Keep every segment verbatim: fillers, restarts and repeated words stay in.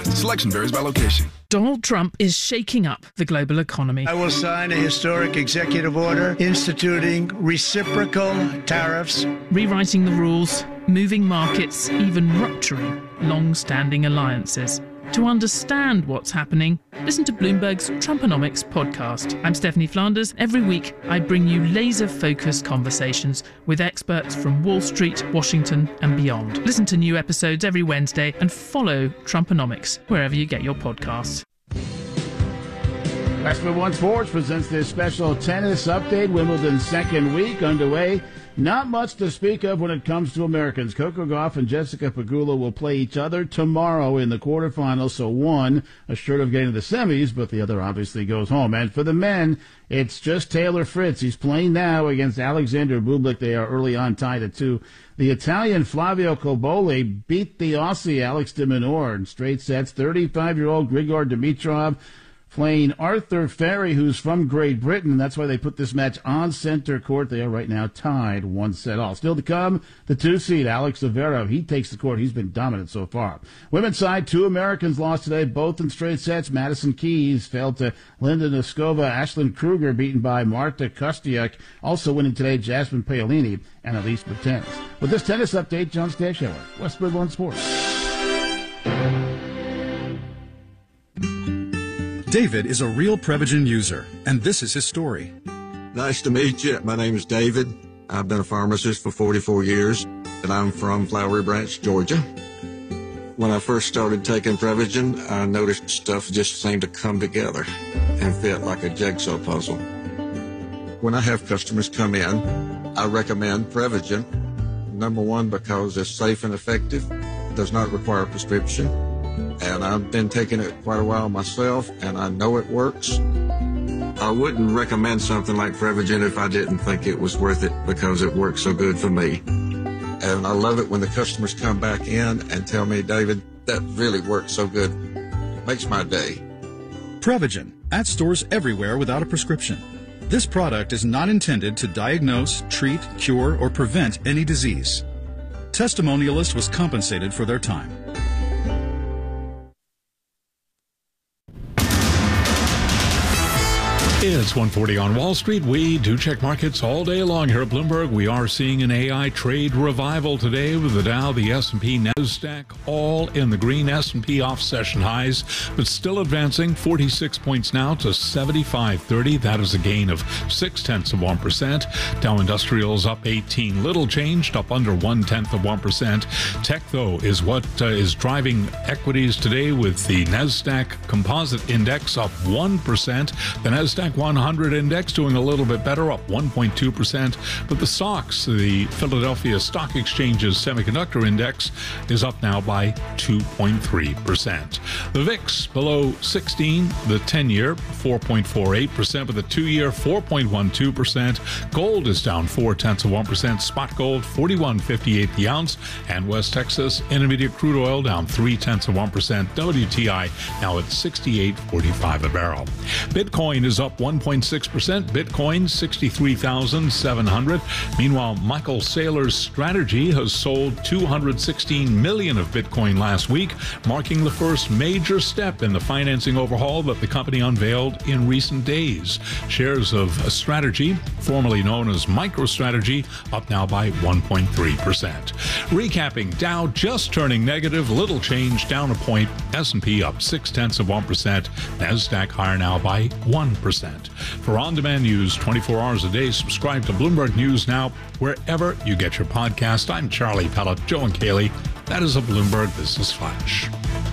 design. Selection varies by location. Donald Trump is shaking up the global economy. I will sign a historic executive order instituting reciprocal tariffs, rewriting the rules, moving markets, even rupturing long-standing alliances. To understand what's happening, listen to Bloomberg's Trumponomics podcast. I'm Stephanie Flanders. Every week, I bring you laser-focused conversations with experts from Wall Street, Washington, and beyond. Listen to new episodes every Wednesday and follow Trumponomics wherever you get your podcasts. Westwood One Sports presents this special tennis update. Wimbledon's second week underway. Not much to speak of when it comes to Americans. Coco Gauff and Jessica Pegula will play each other tomorrow in the quarterfinals, so one assured of getting to the semis, but the other obviously goes home. And for the men, it's just Taylor Fritz. He's playing now against Alexander Bublik. They are early on tied at two. The Italian Flavio Cobolli beat the Aussie Alex de Minaur in straight sets. thirty-five-year-old Grigor Dimitrov playing Arthur Ferry, who's from Great Britain. That's why they put this match on center court. They are right now tied one set all. Still to come, the two-seed, Alex Zverev. He takes the court. He's been dominant so far. Women's side, two Americans lost today, both in straight sets. Madison Keys fell to Linda Noskova. Ashlyn Kruger beaten by Marta Kostyuk. Also winning today, Jasmine Paolini and Elise Mertens. With this tennis update, John Stashower, Westwood One Sports. David is a real Prevagen user, and this is his story. Nice to meet you. My name is David. I've been a pharmacist for forty-four years, and I'm from Flowery Branch, Georgia. When I first started taking Prevagen, I noticed stuff just seemed to come together and fit like a jigsaw puzzle. When I have customers come in, I recommend Prevagen. Number one, because it's safe and effective, does not require a prescription. And I've been taking it quite a while myself, and I know it works. I wouldn't recommend something like Prevagen if I didn't think it was worth it because it works so good for me. And I love it when the customers come back in and tell me, David, that really works so good. It makes my day. Prevagen, at stores everywhere without a prescription. This product is not intended to diagnose, treat, cure, or prevent any disease. Testimonialist was compensated for their time. It's one forty on Wall Street. We do check markets all day long here at Bloomberg. We are seeing an A I trade revival today with the Dow, the S and P, NASDAQ, all in the green. S and P off session highs, but still advancing forty-six points now to seventy-five thirty. That is a gain of six tenths of one percent. Dow Industrials up eighteen, little changed, up under one tenth of one percent. Tech, though, is what uh, is driving equities today with the NASDAQ Composite Index up one percent. The NASDAQ one hundred index doing a little bit better, up one point two percent. But the S O X, the Philadelphia Stock Exchange's Semiconductor Index, is up now by two point three percent. The V I X below sixteen, the ten-year four point four eight percent, but the two-year four point one two percent. Gold is down four tenths of one percent. Spot gold forty-one fifty-eight the ounce, and West Texas Intermediate crude oil down three tenths of one percent. W T I now at sixty-eight forty-five a barrel. Bitcoin is up one point six percent. Bitcoin sixty-three thousand seven hundred. Meanwhile, Michael Saylor's strategy has sold two hundred sixteen million of Bitcoin last week, marking the first major step in the financing overhaul that the company unveiled in recent days. Shares of Strategy, formerly known as MicroStrategy, up now by one point three percent. Recapping, Dow just turning negative, little change, down a point. S and P up six tenths of one percent. NASDAQ higher now by one percent. For on-demand news twenty-four hours a day, subscribe to Bloomberg News Now wherever you get your podcast. I'm Charlie Pellet, Joe and Kaylee. That is a Bloomberg Business Flash.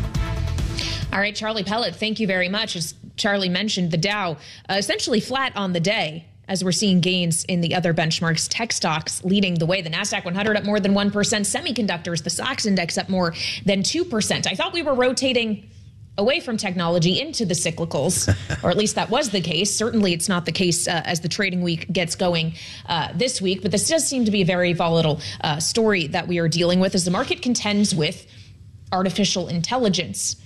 All right, Charlie Pellet, thank you very much. As Charlie mentioned, the Dow uh, essentially flat on the day, as we're seeing gains in the other benchmarks. Tech stocks leading the way. The NASDAQ one hundred up more than one percent. Semiconductors, the S O X index up more than two percent. I thought we were rotating away from technology into the cyclicals, or at least that was the case. Certainly it's not the case uh, as the trading week gets going uh, this week, but this does seem to be a very volatile uh, story that we are dealing with as the market contends with artificial intelligence.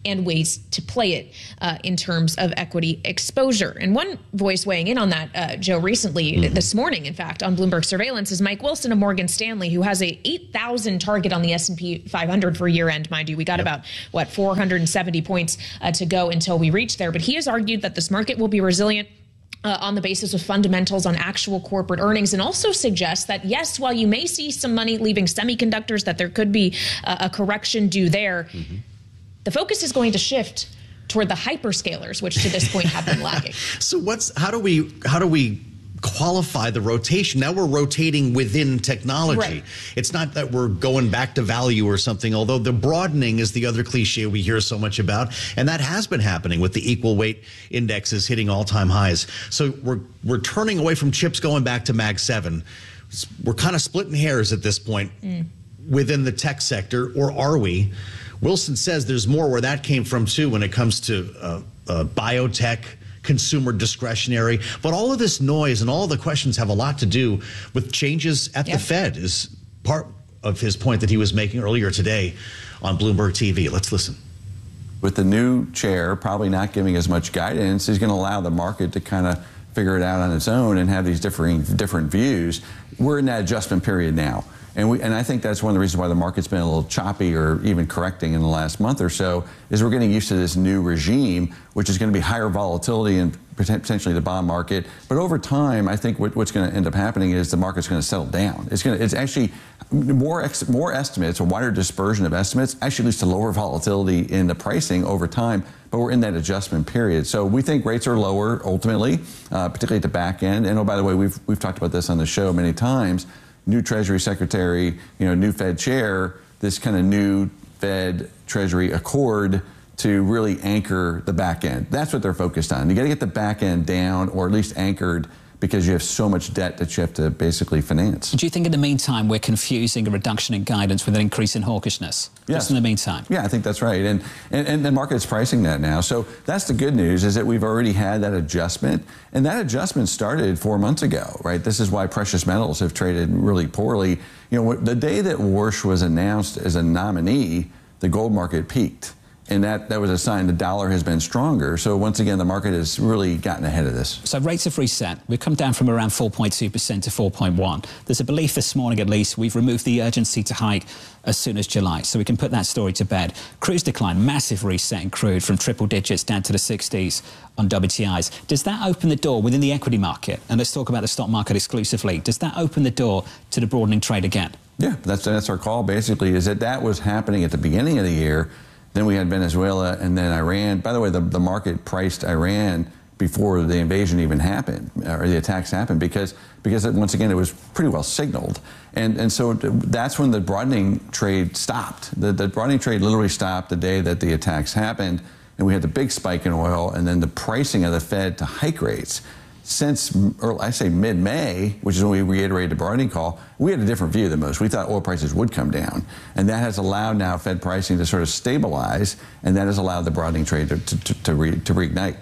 and ways to play it uh, in terms of equity exposure. And one voice weighing in on that, uh, Joe, recently, mm-hmm. this morning, in fact, on Bloomberg Surveillance, is Mike Wilson of Morgan Stanley, who has a eight thousand target on the S and P five hundred for year end, mind you. We got yep. about, what, four hundred seventy points uh, to go until we reach there. But he has argued that this market will be resilient Uh, on the basis of fundamentals on actual corporate earnings, and also suggests that, yes, while you may see some money leaving semiconductors, that there could be uh, a correction due there, mm-hmm. the focus is going to shift toward the hyperscalers, which to this point have been lagging. So what's how do we how do we qualify the rotation? Now we're rotating within technology. Right. It's not that we're going back to value or something, although the broadening is the other cliche we hear so much about, and that has been happening with the equal weight indexes hitting all-time highs. So we're we're turning away from chips, going back to Mag seven. We're kind of splitting hairs at this point mm. within the tech sector, or are we? Wilson says there's more where that came from too when it comes to uh, uh, biotech, consumer discretionary. But all of this noise and all the questions have a lot to do with changes at yep. the Fed, is part of his point that he was making earlier today on Bloomberg T V. Let's listen. With the new chair probably not giving as much guidance, he's going to allow the market to kind of figure it out on its own and have these differing different views. We're in that adjustment period now. And we, and I think that's one of the reasons why the market's been a little choppy or even correcting in the last month or so, is we're getting used to this new regime, which is going to be higher volatility and potentially the bond market. But over time, I think what, what's going to end up happening is the market's going to settle down. It's going to, it's actually more ex, more estimates, a wider dispersion of estimates, actually leads to lower volatility in the pricing over time. But we're in that adjustment period. So we think rates are lower ultimately, uh, particularly at the back end. And oh, by the way, we've we've talked about this on the show many times. New Treasury Secretary, you know, new Fed chair, this kind of new Fed Treasury accord to really anchor the back end. That's what they're focused on. You got to get the back end down, or at least anchored, because you have so much debt that you have to basically finance. Do you think in the meantime we're confusing a reduction in guidance with an increase in hawkishness? Yes. Just in the meantime? Yeah, I think that's right. And, and, and the market's pricing that now. So that's the good news, is that we've already had that adjustment. And that adjustment started four months ago, right? This is why precious metals have traded really poorly. You know, the day that Warsh was announced as a nominee, the gold market peaked. And that, that was a sign the dollar has been stronger. So once again, the market has really gotten ahead of this. So rates have reset. We've come down from around four point two percent to four point one. There's a belief this morning, at least, we've removed the urgency to hike as soon as July. So we can put that story to bed. Crude's decline, massive reset in crude from triple digits down to the sixties on W T Is. Does that open the door within the equity market? And let's talk about the stock market exclusively. Does that open the door to the broadening trade again? Yeah, that's, that's our call, basically, is that that was happening at the beginning of the year. Then we had Venezuela and then Iran. By the way, the, the market priced Iran before the invasion even happened, or the attacks happened, because, because it, once again, it was pretty well signaled. And, and so that's when the broadening trade stopped. The, the broadening trade literally stopped the day that the attacks happened, and we had the big spike in oil, and then the pricing of the Fed to hike rates. Since, or I say mid-May, which is when we reiterated the broadening call, we had a different view than most. We thought oil prices would come down. And that has allowed now Fed pricing to sort of stabilize, and that has allowed the broadening trade to, to, to, re, to reignite.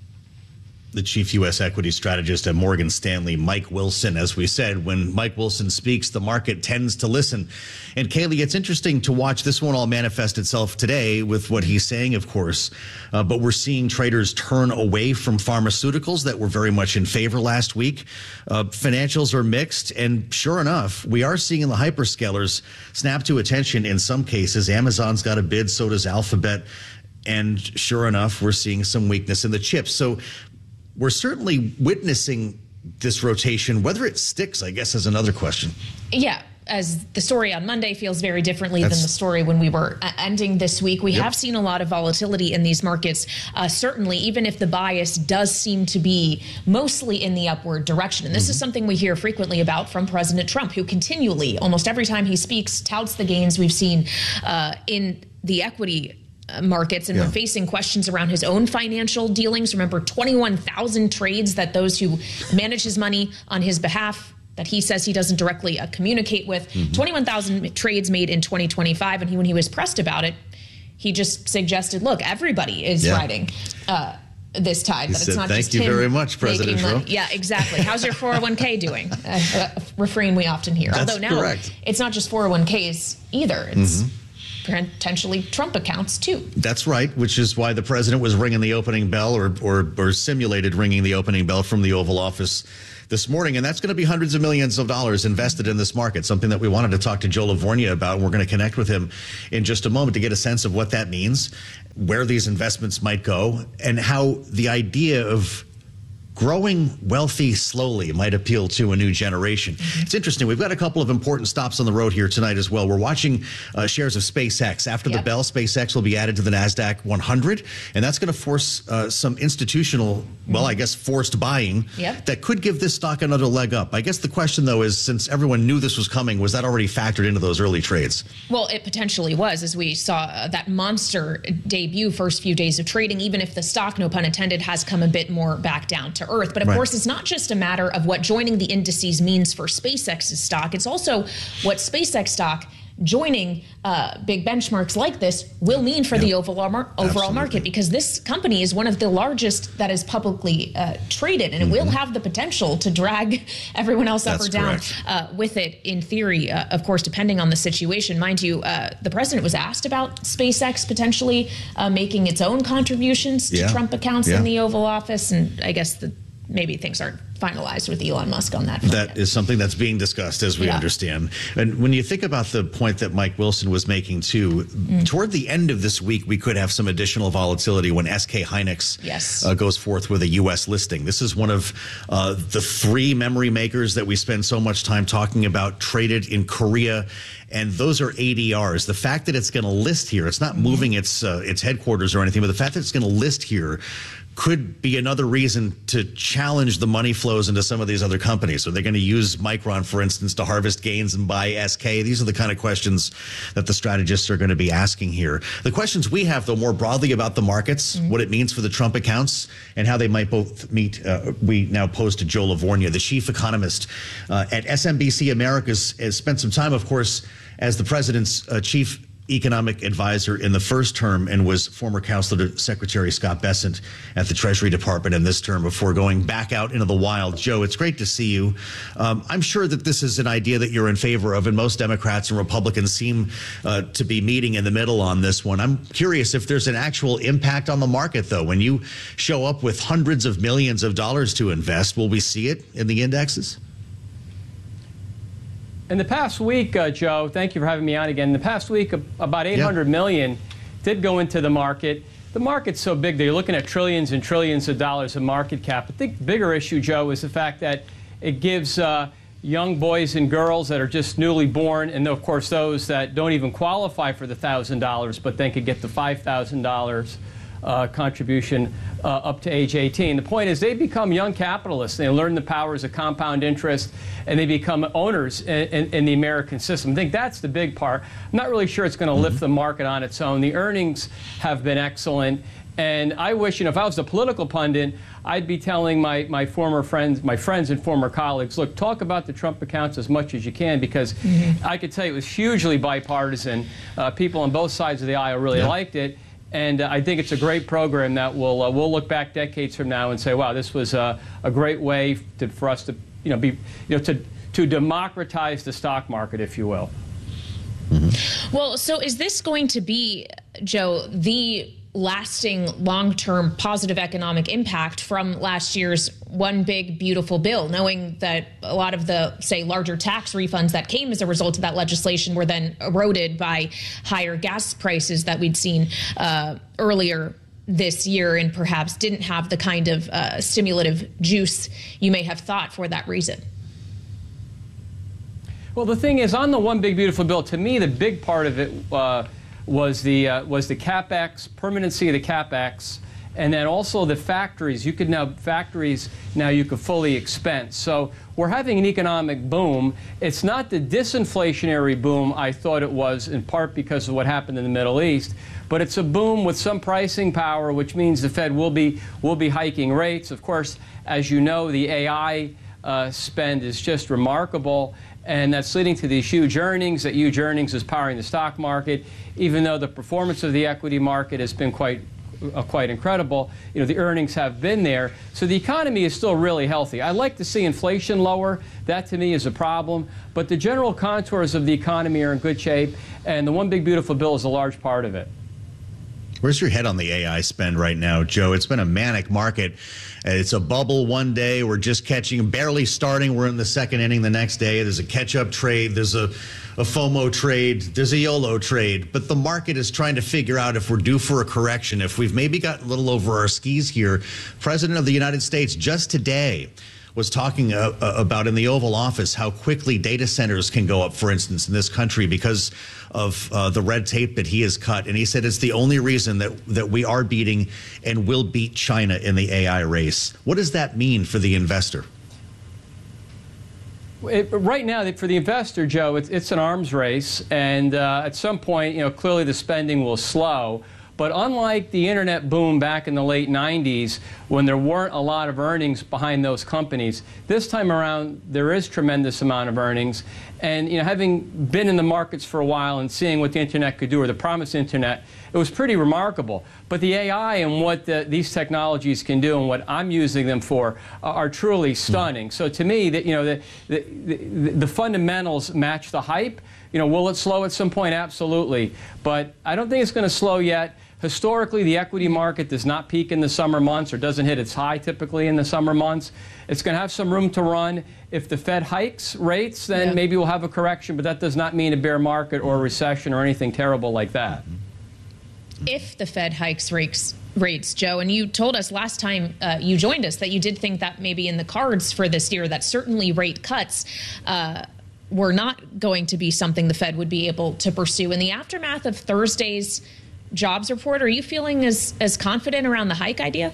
The chief U S equity strategist at Morgan Stanley, Mike Wilson. As we said, when Mike Wilson speaks, the market tends to listen. And Kaylee, it's interesting to watch. This won't all manifest itself today with what he's saying, of course, uh, but we're seeing traders turn away from pharmaceuticals that were very much in favor last week. Uh, financials are mixed, and sure enough, we are seeing the hyperscalers snap to attention in some cases. Amazon's got a bid, so does Alphabet, and sure enough, we're seeing some weakness in the chips. So we're certainly witnessing this rotation. Whether it sticks, I guess, is another question. Yeah. As the story on Monday feels very differently That's, than the story when we were ending this week. We yep. have seen a lot of volatility in these markets, uh, certainly, even if the bias does seem to be mostly in the upward direction. And this mm-hmm. is something we hear frequently about from President Trump, who continually, almost every time he speaks, touts the gains we've seen uh, in the equity markets, and yeah. when facing questions around his own financial dealings. Remember, twenty-one thousand trades that those who manage his money on his behalf, that he says he doesn't directly uh, communicate with, mm-hmm. twenty-one thousand trades made in twenty twenty-five. And he, when he was pressed about it, he just suggested, look, everybody is yeah. riding uh, this tide. He that said, it's not thank just you him very much, President Trump. Money. Yeah, exactly. How's your four oh one k doing? Uh, a refrain we often hear. That's Although now correct. It's not just four oh one k's either. It's mm-hmm. potentially Trump accounts too. That's right, which is why the president was ringing the opening bell, or, or, or simulated ringing the opening bell from the Oval Office this morning. And that's going to be hundreds of millions of dollars invested in this market, something that we wanted to talk to Joe Lavorgna about. And we're going to connect with him in just a moment to get a sense of what that means, where these investments might go, and how the idea of growing wealthy slowly might appeal to a new generation. Mm-hmm. It's interesting. We've got a couple of important stops on the road here tonight as well. We're watching uh, shares of SpaceX. After yep. the bell, SpaceX will be added to the NASDAQ one hundred, and that's going to force uh, some institutional, well, I guess, forced buying yep. that could give this stock another leg up. I guess the question, though, is since everyone knew this was coming, was that already factored into those early trades? Well, it potentially was, as we saw uh, that monster debut first few days of trading, even if the stock, no pun intended, has come a bit more back down to earth. But of right. course, it's not just a matter of what joining the indices means for SpaceX's stock. It's also what SpaceX stock joining uh, big benchmarks like this will mean for yep. the overall, mar overall Absolutely. market, because this company is one of the largest that is publicly uh, traded, and mm-hmm. it will have the potential to drag everyone else That's up or down uh, with it in theory, uh, of course, depending on the situation. Mind you, uh, the president was asked about SpaceX potentially uh, making its own contributions to yeah. Trump accounts yeah. in the Oval Office, and I guess the maybe things aren't finalized with Elon Musk on that front. That yet. is something that's being discussed, as we yeah. understand. And when you think about the point that Mike Wilson was making too, mm. toward the end of this week, we could have some additional volatility when S K Hynix yes. uh, goes forth with a U S listing. This is one of uh, the three memory makers that we spend so much time talking about, traded in Korea. And those are A D Rs. The fact that it's going to list here, it's not mm-hmm. moving its uh, its headquarters or anything, but the fact that it's going to list here could be another reason to challenge the money flows into some of these other companies. So they're going to use Micron, for instance, to harvest gains and buy S K. These are the kind of questions that the strategists are going to be asking here. The questions we have, though, more broadly about the markets, mm-hmm. what it means for the Trump accounts, and how they might both meet, uh, we now pose to Joe Lavorgna, the chief economist uh, at S M B C Americas, has spent some time, of course, as the president's uh, chief economic advisor in the first term, and was former counselor to Secretary Scott Bessent at the Treasury Department in this term before going back out into the wild. Joe, it's great to see you. Um, I'm sure that this is an idea that you're in favor of, and most Democrats and Republicans seem uh, to be meeting in the middle on this one. I'm curious if there's an actual impact on the market, though. When you show up with hundreds of millions of dollars to invest, will we see it in the indexes? In the past week, uh, Joe, thank you for having me on again. In the past week, about eight hundred yep. million did go into the market. The market's so big that you're looking at trillions and trillions of dollars of market cap. I think the bigger issue, Joe, is the fact that it gives uh, young boys and girls that are just newly born, and of course those that don't even qualify for the one thousand dollars, but then could get the five thousand dollars uh, contribution uh, up to age eighteen. The point is they become young capitalists. They learn the powers of compound interest, and they become owners in, in, in the American system. I think that's the big part. I'm not really sure it's going to mm-hmm. lift the market on its own. The earnings have been excellent. And I wish, you know, if I was a political pundit, I'd be telling my, my former friends, my friends and former colleagues, look, talk about the Trump accounts as much as you can, because mm-hmm. I could tell you it was hugely bipartisan. Uh, people on both sides of the aisle really yeah. liked it. And uh, I think it's a great program that will uh, we'll look back decades from now and say, wow, this was uh, a great way to, for us to, you know, be, you know, to to democratize the stock market, if you will. Mm-hmm. Well, so is this going to be, Joe, the lasting long-term positive economic impact from last year's One Big Beautiful Bill, knowing that a lot of the, say, larger tax refunds that came as a result of that legislation were then eroded by higher gas prices that we'd seen uh, earlier this year, and perhaps didn't have the kind of uh, stimulative juice you may have thought for that reason? Well, the thing is, on the One Big Beautiful Bill, to me, the big part of it uh, was the uh, was the CapEx, permanency of the CapEx, and then also the factories. You could now factories now you could fully expense. So we're having an economic boom. It's not the disinflationary boom I thought it was, in part because of what happened in the Middle East, but it's a boom with some pricing power, which means the Fed will be will be hiking rates. Of course, as you know, the A I uh, spend is just remarkable. And that's leading to these huge earnings. That huge earnings is powering the stock market, even though the performance of the equity market has been quite uh, quite incredible. You know, the earnings have been there. So the economy is still really healthy. I'd like to see inflation lower. That, to me, is a problem. But the general contours of the economy are in good shape, and the One Big Beautiful Bill is a large part of it. Where's your head on the A I spend right now, Joe? It's been a manic market. It's a bubble one day. We're just catching, barely starting. We're in the second inning the next day. There's a catch-up trade. There's a, a FOMO trade. There's a YOLO trade. But the market is trying to figure out if we're due for a correction, if we've maybe gotten a little over our skis here. President of the United States just today was talking uh, about in the Oval Office how quickly data centers can go up, for instance, in this country because of uh, the red tape that he has cut. And he said it's the only reason that, that we are beating and will beat China in the A I race. What does that mean for the investor? It, right now, for the investor, Joe, it's, it's an arms race. And uh, at some point, you know, clearly the spending will slow. But unlike the internet boom back in the late nineties, when there weren't a lot of earnings behind those companies, this time around there is tremendous amount of earnings. And you know, having been in the markets for a while and seeing what the internet could do, or the promised internet, it was pretty remarkable. But the A I and what the, these technologies can do and what I'm using them for uh, are truly stunning. So to me, that you know, the, the, the, the fundamentals match the hype. You know, will it slow at some point? Absolutely. But I don't think it's going to slow yet. Historically, the equity market does not peak in the summer months or doesn't hit its high typically in the summer months. It's going to have some room to run. If the Fed hikes rates, then yeah. maybe we'll have a correction, but that does not mean a bear market or a recession or anything terrible like that. If the Fed hikes rates, rates, Joe, and you told us last time uh, you joined us that you did think that maybe in the cards for this year, that certainly rate cuts uh, were not going to be something the Fed would be able to pursue. In the aftermath of Thursday's jobs report, are you feeling as, as confident around the hike idea?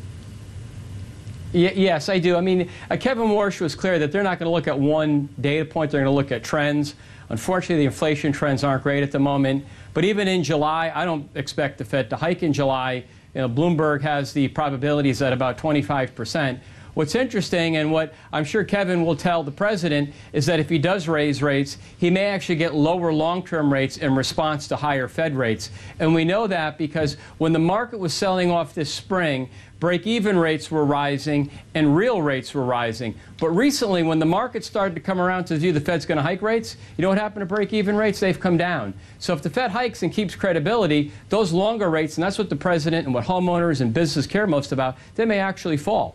Y yes, I do. I mean, uh, Kevin Warsh was clear that they're not going to look at one data point. They're going to look at trends. Unfortunately, the inflation trends aren't great at the moment. But even in July, I don't expect the Fed to hike in July. You know, Bloomberg has the probabilities at about twenty-five percent. What's interesting, and what I'm sure Kevin will tell the president, is that if he does raise rates, he may actually get lower long-term rates in response to higher Fed rates. And we know that because when the market was selling off this spring, break-even rates were rising and real rates were rising. But recently, when the market started to come around to view the Fed's going to hike rates, you know what happened to break-even rates? They've come down. So if the Fed hikes and keeps credibility, those longer rates, and that's what the president and what homeowners and businesses care most about, they may actually fall.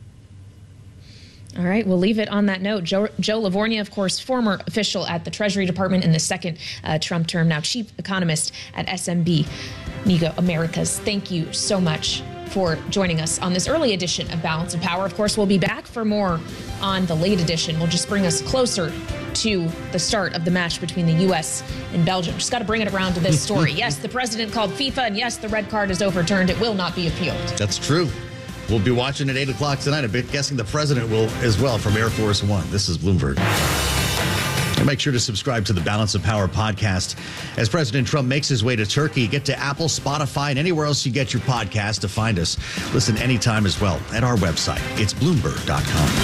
All right, we'll leave it on that note. Joe, Joe Livornia, of course, former official at the Treasury Department in the second uh, Trump term, now chief economist at S M B Nego Americas. Thank you so much for joining us on this early edition of Balance of Power. Of course, we'll be back for more on the late edition. We'll just bring us closer to the start of the match between the U S and Belgium. Just got to bring it around to this story. Yes, the president called FIFA, and yes, the red card is overturned. It will not be appealed. That's true. We'll be watching at eight o'clock tonight. I'm guessing the president will as well from Air Force One. This is Bloomberg. And make sure to subscribe to the Balance of Power podcast. As President Trump makes his way to Turkey, get to Apple, Spotify, and anywhere else you get your podcast to find us. Listen anytime as well at our website. It's Bloomberg dot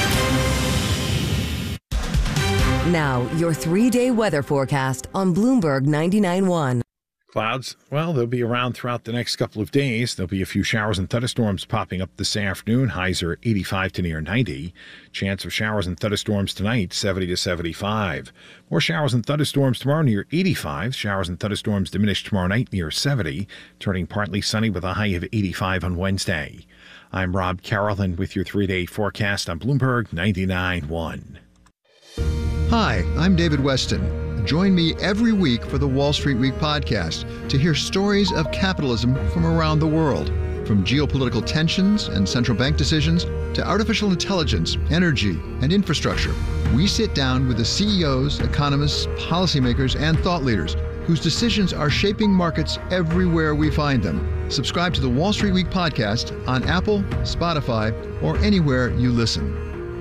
com. Now, your three-day weather forecast on Bloomberg ninety-nine point one. Clouds, well, they'll be around throughout the next couple of days. There'll be a few showers and thunderstorms popping up this afternoon. Highs are eighty-five to near ninety. Chance of showers and thunderstorms tonight, seventy to seventy-five. More showers and thunderstorms tomorrow near eighty-five. Showers and thunderstorms diminish tomorrow night near seventy. Turning partly sunny with a high of eighty-five on Wednesday. I'm Rob Carroll with your three-day forecast on Bloomberg ninety-nine point one. Hi, I'm David Weston. Join me every week for the Wall Street Week podcast to hear stories of capitalism from around the world. From geopolitical tensions and central bank decisions to artificial intelligence, energy, and infrastructure, we sit down with the C E Os, economists, policymakers, and thought leaders whose decisions are shaping markets everywhere we find them. Subscribe to the Wall Street Week podcast on Apple, Spotify, or anywhere you listen.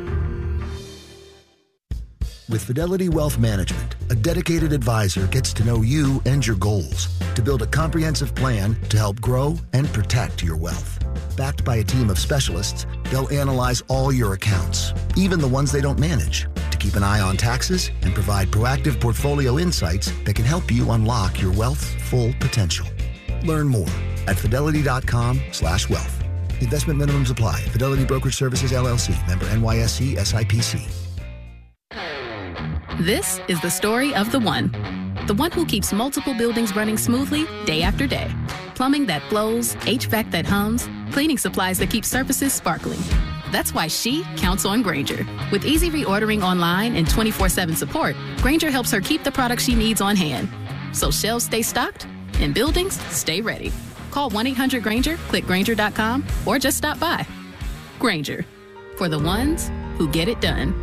With Fidelity Wealth Management, a dedicated advisor gets to know you and your goals to build a comprehensive plan to help grow and protect your wealth. Backed by a team of specialists, they'll analyze all your accounts, even the ones they don't manage, to keep an eye on taxes and provide proactive portfolio insights that can help you unlock your wealth's full potential. Learn more at fidelity.com slash wealth. Investment minimums apply. Fidelity Brokerage Services, L L C. Member N Y S E, S I P C. This is the story of the one. The one who keeps multiple buildings running smoothly day after day. Plumbing that flows, H V A C that hums, cleaning supplies that keep surfaces sparkling. That's why she counts on Grainger. With easy reordering online and twenty-four seven support, Grainger helps her keep the products she needs on hand. So shelves stay stocked and buildings stay ready. Call one eight hundred Grainger, click Grainger dot com, or just stop by. Grainger, for the ones who get it done.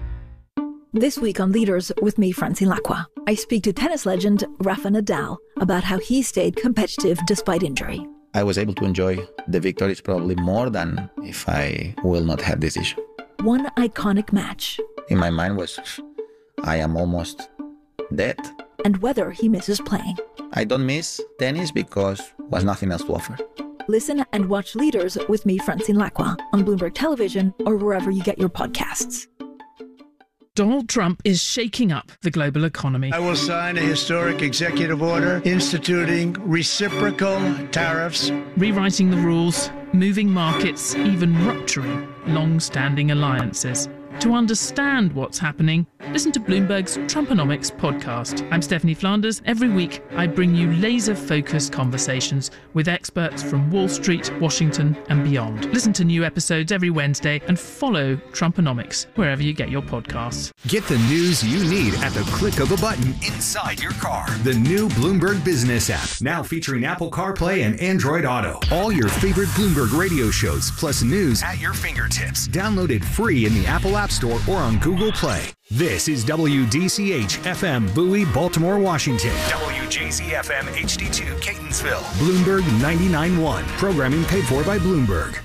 This week on Leaders with me, Francine Lacqua, I speak to tennis legend Rafa Nadal about how he stayed competitive despite injury. I was able to enjoy the victories probably more than if I will not have this issue. One iconic match. In my mind was, I am almost dead. And whether he misses playing. I don't miss tennis because was nothing else to offer. Listen and watch Leaders with me, Francine Lacqua, on Bloomberg Television or wherever you get your podcasts. Donald Trump is shaking up the global economy. I will sign a historic executive order instituting reciprocal tariffs, rewriting the rules, moving markets, even rupturing long-standing alliances. To understand what's happening, listen to Bloomberg's Trumponomics podcast. I'm Stephanie Flanders. Every week, I bring you laser-focused conversations with experts from Wall Street, Washington, and beyond. Listen to new episodes every Wednesday and follow Trumponomics wherever you get your podcasts. Get the news you need at the click of a button inside your car. The new Bloomberg Business app, now featuring Apple CarPlay and Android Auto. All your favorite Bloomberg radio shows, plus news at your fingertips. Download it free in the Apple App Store or on Google Play. This is W D C H F M Bowie, Baltimore, Washington. W J Z F M H D two, Catonsville. Bloomberg ninety-nine point one. Programming paid for by Bloomberg.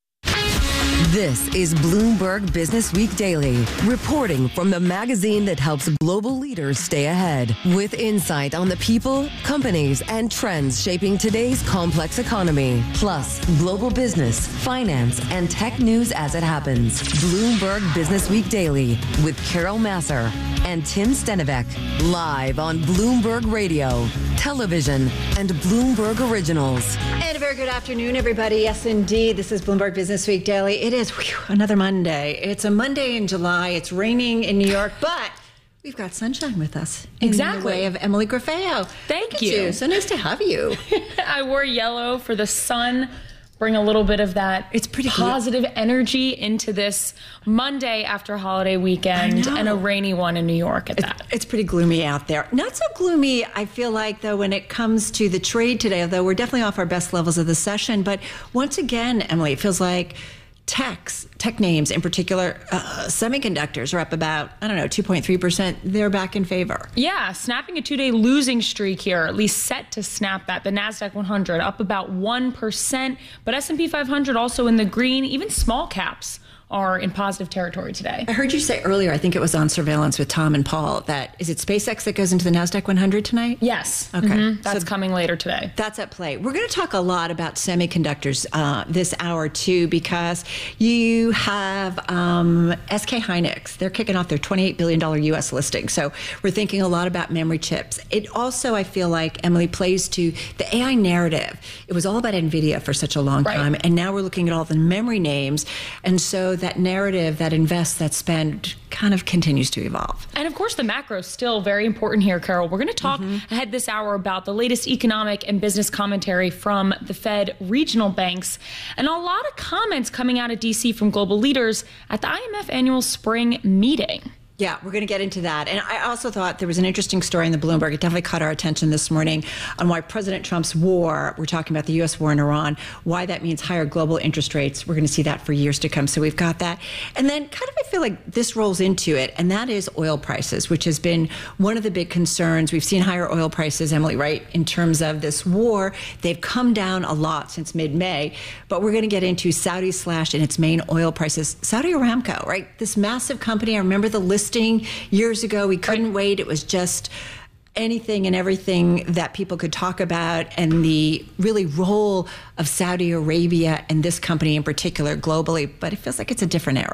This is Bloomberg Business Week Daily, reporting from the magazine that helps global leaders stay ahead, with insight on the people, companies, and trends shaping today's complex economy, plus global business, finance, and tech news as it happens. Bloomberg Business Week Daily with Carol Masser and Tim Stenivek, live on Bloomberg Radio, television, and Bloomberg Originals. And a very good afternoon, everybody. Yes, indeed. This is Bloomberg Business Week Daily. It is whew, another Monday. It's a Monday in July. It's raining in New York, but we've got sunshine with us. Exactly. In the way of Emily Grafeo. Thank Look you. you. So nice to have you. I wore yellow for the sun. Bring a little bit of that it's pretty positive good. energy into this Monday after holiday weekend and a rainy one in New York at it's, that. It's pretty gloomy out there. Not so gloomy, I feel like, though, when it comes to the trade today, although we're definitely off our best levels of the session. But once again, Emily, it feels like techs, tech names in particular, uh, semiconductors are up about, I don't know, two point three percent. They're back in favor. Yeah, snapping a two-day losing streak here, at least set to snap that. The NASDAQ one hundred up about one percent, but S and P five hundred also in the green. Even small caps are in positive territory today. I heard you say earlier, I think it was on Surveillance with Tom and Paul, that is it SpaceX that goes into the NASDAQ one hundred tonight? Yes. Okay. Mm-hmm. That's so coming later today. That's at play. We're going to talk a lot about semiconductors uh, this hour, too, because you have um, S K Hynix. They're kicking off their twenty-eight billion dollars U S listing. So we're thinking a lot about memory chips. It also, I feel like, Emily, plays to the A I narrative. It was all about NVIDIA for such a long right. time, and now we're looking at all the memory names. And so that narrative, that invest, that spend kind of continues to evolve. And of course, the macro is still very important here, Carol. We're going to talk mm-hmm. ahead this hour about the latest economic and business commentary from the Fed regional banks, and a lot of comments coming out of D C from global leaders at the I M F annual spring meeting. Yeah, we're going to get into that. And I also thought there was an interesting story in the Bloomberg. It definitely caught our attention this morning on why President Trump's war, we're talking about the U S war in Iran, why that means higher global interest rates. We're going to see that for years to come. So we've got that. And then kind of I feel like this rolls into it, and that is oil prices, which has been one of the big concerns. We've seen higher oil prices, Emily, right, in terms of this war. They've come down a lot since mid-May, but we're going to get into Saudi slashed in its main oil prices. Saudi Aramco, right, this massive company. I remember the list years ago. We couldn't wait. It was just anything and everything that people could talk about, and the really role of Saudi Arabia and this company in particular globally. But it feels like it's a different era.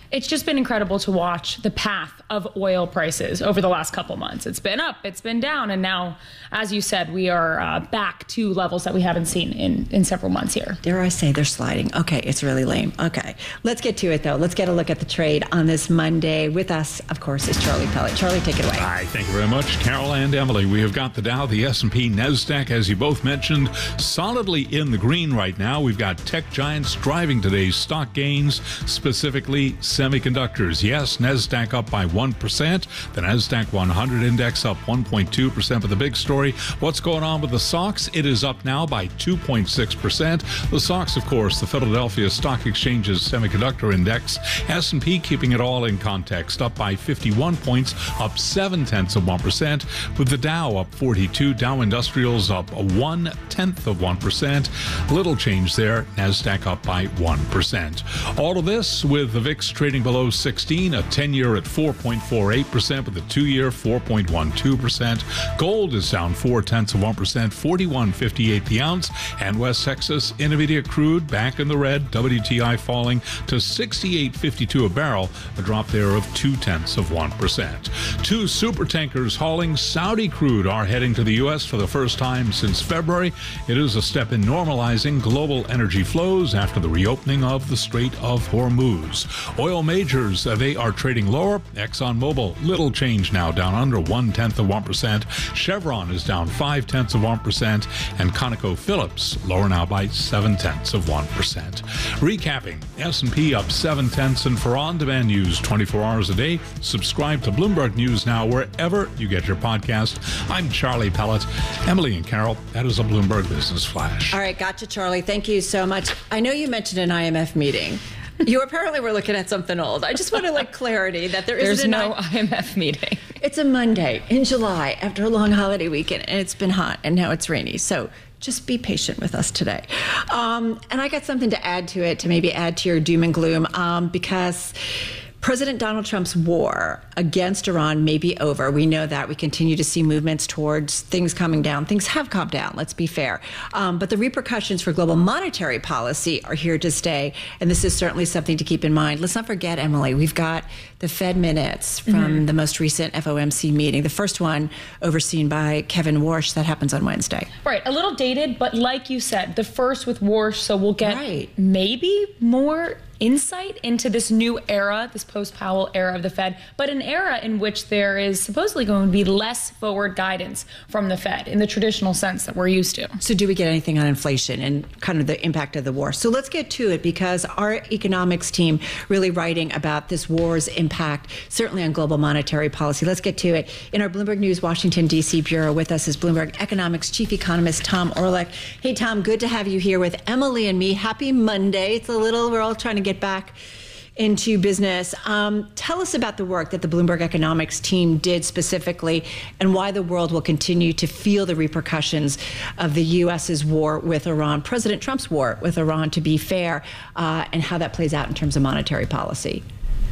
It's just been incredible to watch the path of oil prices over the last couple months. It's been up, it's been down, and now, as you said, we are uh, back to levels that we haven't seen in, in several months here. Dare I say they're sliding? Okay, it's really lame. Okay, let's get to it, though. Let's get a look at the trade on this Monday. With us, of course, is Charlie Pellet. Charlie, take it away. Hi, thank you very much, Carol and Emily. We have got the Dow, the S and P, NASDAQ, as you both mentioned, solidly in the green right now. We've got tech giants driving today's stock gains, specifically semiconductors. Yes, NASDAQ up by one percent. The NASDAQ one hundred index up one point two percent. But the big story, what's going on with the S O X? It is up now by two point six percent. The S O X, of course, the Philadelphia Stock Exchange's semiconductor index. S and P keeping it all in context, up by fifty-one points, up seven tenths of one percent. With the Dow up forty-two, Dow Industrials up one tenth of one percent. Little change there. NASDAQ up by one percent. All of this with the V I X trading below sixteen, a ten-year at four point four eight percent, with a two-year four point one two percent. Gold is down four tenths of one percent, forty-one fifty-eight the ounce. And West Texas Intermediate crude back in the red, W T I falling to sixty-eight fifty-two a barrel, a drop there of two tenths of one percent. Two super tankers hauling Saudi crude are heading to the U S for the first time since February. It is a step in normalizing global energy flows after the reopening of the Strait of Hormuz. Oil majors, uh, they are trading lower. ExxonMobil, little change now, down under one tenth of one percent. Chevron is down five tenths of one percent, and ConocoPhillips lower now by seven tenths of one percent. Recapping, S and P up seven tenths, and for on-demand news twenty-four hours a day, subscribe to Bloomberg News Now wherever you get your podcast. I'm Charlie Pellet. Emily and Carol, that is a Bloomberg Business Flash. All right, gotcha, Charlie. Thank you so much. I know you mentioned an I M F meeting. You apparently were looking at something old. I just want to like clarity that there There's isn't no an I M F meeting. It's a Monday in July after a long holiday weekend, and it's been hot, and now it's rainy. So just be patient with us today. Um, and I got something to add to it, to maybe add to your doom and gloom, um, because President Donald Trump's war against Iran may be over. We know that. We continue to see movements towards things calming down. Things have calmed down, let's be fair. Um, but the repercussions for global monetary policy are here to stay. And this is certainly something to keep in mind. Let's not forget, Emily, we've got the Fed minutes from mm-hmm. the most recent F O M C meeting, the first one overseen by Kevin Warsh. That happens on Wednesday. Right. A little dated, but like you said, the first with Warsh. So we'll get right. maybe more insight into this new era, this post-Powell era of the Fed, but an era in which there is supposedly going to be less forward guidance from the Fed in the traditional sense that we're used to. So do we get anything on inflation and kind of the impact of the war? So let's get to it, because our economics team really writing about this war's impact, certainly on global monetary policy. Let's get to it. In our Bloomberg News Washington, D C bureau, with us is Bloomberg Economics chief economist Tom Orlik. Hey, Tom, good to have you here with Emily and me. Happy Monday. It's a little, we're all trying to get get back into business. Um, tell us about the work that the Bloomberg Economics team did specifically, and why the world will continue to feel the repercussions of the U S's war with Iran, President Trump's war with Iran, to be fair, uh, and how that plays out in terms of monetary policy.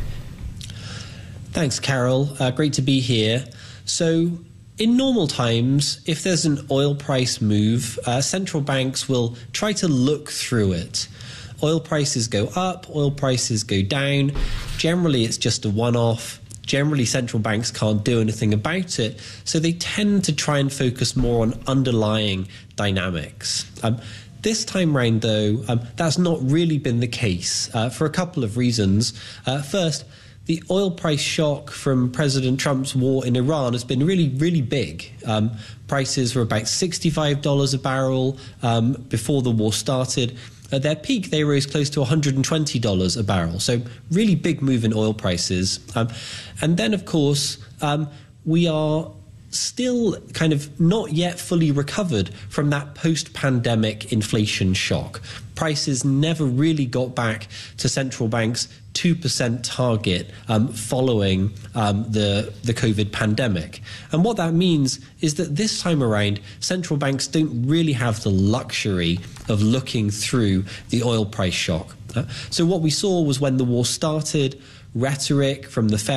Thanks, Carol. Uh, great to be here. So, in normal times, if there's an oil price move, uh, central banks will try to look through it. Oil prices go up, oil prices go down. Generally, it's just a one-off. Generally, central banks can't do anything about it, so they tend to try and focus more on underlying dynamics. Um, this time round, though, um, that's not really been the case uh, for a couple of reasons. Uh, first, the oil price shock from President Trump's war in Iran has been really, really big. Um, prices were about sixty-five dollars a barrel um, before the war started. At their peak, they rose close to one hundred twenty dollars a barrel. So really big move in oil prices. Um, and then, of course, um, we are still kind of not yet fully recovered from that post-pandemic inflation shock. Prices never really got back to central banks' two percent target um, following um, the, the COVID pandemic. And what that means is that this time around, central banks don't really have the luxury of looking through the oil price shock. Uh, so what we saw was when the war started, rhetoric from the Fed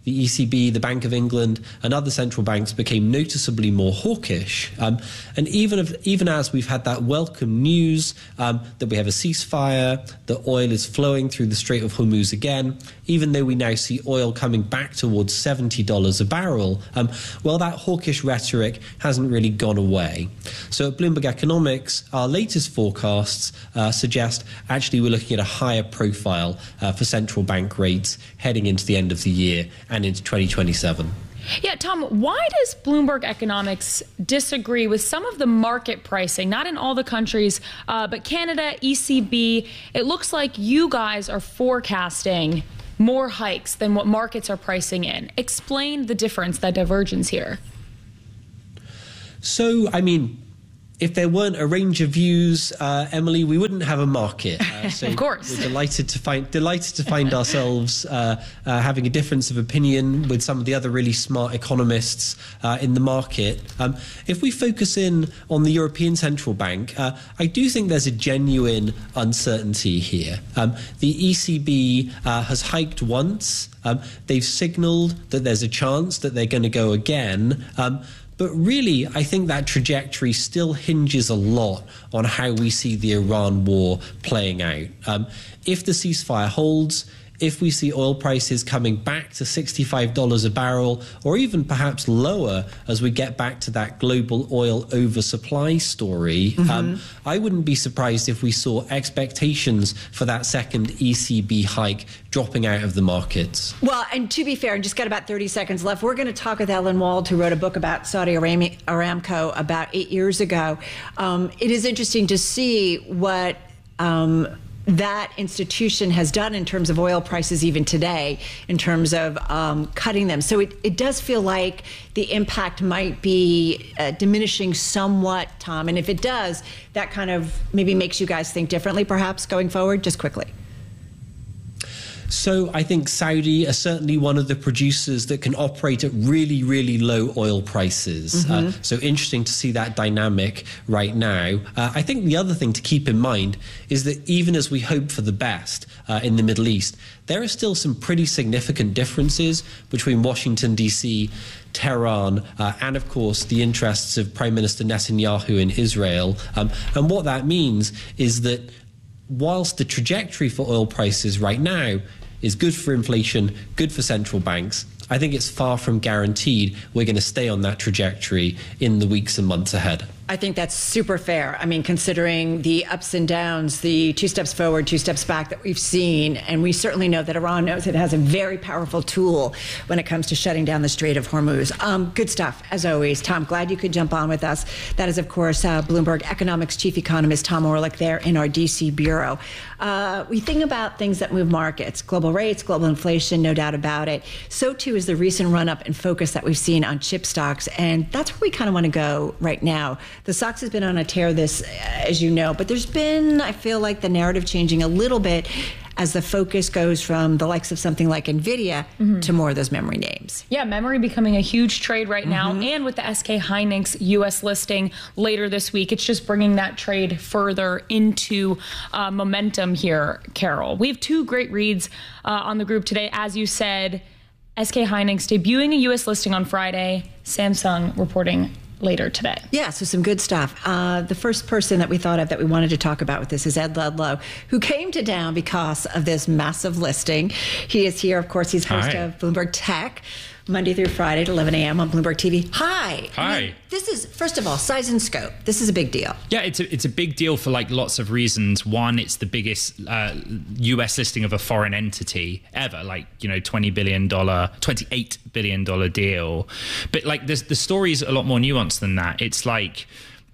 the E C B, the Bank of England, and other central banks became noticeably more hawkish. Um, and even if, even as we've had that welcome news um, that we have a ceasefire, that oil is flowing through the Strait of Hormuz again, even though we now see oil coming back towards seventy dollars a barrel, um, well, that hawkish rhetoric hasn't really gone away. So at Bloomberg Economics, our latest forecasts uh, suggest actually we're looking at a higher profile uh, for central bank rates heading into the end of the year and into twenty twenty-seven. Yeah, Tom, why does Bloomberg Economics disagree with some of the market pricing, not in all the countries, uh, but Canada, E C B? It looks like you guys are forecasting more hikes than what markets are pricing in. Explain the difference, that divergence here. So, I mean, if there weren't a range of views, uh, Emily, we wouldn't have a market. Uh, so of course, we're delighted to find delighted to find ourselves uh, uh, having a difference of opinion with some of the other really smart economists uh, in the market. Um, if we focus in on the European Central Bank, uh, I do think there's a genuine uncertainty here. Um, the E C B uh, has hiked once. Um, they've signalled that there's a chance that they're going to go again. Um, But really, I think that trajectory still hinges a lot on how we see the Iran war playing out. Um, if the ceasefire holds, if we see oil prices coming back to sixty-five dollars a barrel, or even perhaps lower as we get back to that global oil oversupply story, mm-hmm. um, I wouldn't be surprised if we saw expectations for that second E C B hike dropping out of the markets. Well, and to be fair, and just got about thirty seconds left, we're going to talk with Ellen Wald, who wrote a book about Saudi Aram- Aramco about eight years ago. Um, it is interesting to see what um, that institution has done in terms of oil prices even today, in terms of um, cutting them. So it, it does feel like the impact might be uh, diminishing somewhat, Tom. And if it does, that kind of maybe makes you guys think differently, perhaps, going forward, just quickly. So I think Saudi are certainly one of the producers that can operate at really, really low oil prices. Mm-hmm. Uh, so interesting to see that dynamic right now. Uh, I think the other thing to keep in mind is that even as we hope for the best uh, in the Middle East, there are still some pretty significant differences between Washington, D C, Tehran, uh, and of course the interests of Prime Minister Netanyahu in Israel. Um, and what that means is that whilst the trajectory for oil prices right now is good for inflation, good for central banks, I think it's far from guaranteed we're going to stay on that trajectory in the weeks and months ahead. I think that's super fair. I mean, considering the ups and downs, the two steps forward, two steps back that we've seen, and we certainly know that Iran knows it has a very powerful tool when it comes to shutting down the Strait of Hormuz. Um, good stuff, as always. Tom, glad you could jump on with us. That is, of course, uh, Bloomberg Economics Chief Economist Tom Orlik there in our D C bureau. Uh, we think about things that move markets, global rates, global inflation, no doubt about it. So, too, is the recent run-up and focus that we've seen on chip stocks, and that's where we kind of want to go right now. The stocks has been on a tear, this, as you know, but there's been, I feel like, the narrative changing a little bit as the focus goes from the likes of something like NVIDIA mm-hmm. to more of those memory names. Yeah, memory becoming a huge trade right now. Mm-hmm. And with the S K Hynix U S listing later this week, it's just bringing that trade further into uh, momentum here, Carol. We have two great reads uh, on the group today. As you said, S K Hynix debuting a U S listing on Friday, Samsung reporting later today. Yeah, so some good stuff. Uh, the first person that we thought of that we wanted to talk about with this is Ed Ludlow, who came to Down because of this massive listing. He is here, of course, he's host Hi. of Bloomberg Tech, Monday through Friday at eleven a.m. on Bloomberg T V. Hi. Hi. I mean, this is, first of all, size and scope. This is a big deal. Yeah, it's a, it's a big deal for like lots of reasons. One, it's the biggest uh, U S listing of a foreign entity ever, like, you know, twenty billion dollars, twenty-eight billion dollars deal. But like this, the story is a lot more nuanced than that. It's like